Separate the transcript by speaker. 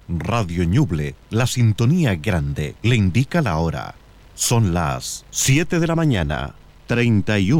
Speaker 1: Radio Ñuble, la sintonía grande, le indica la hora. Son las 7 de la mañana, 31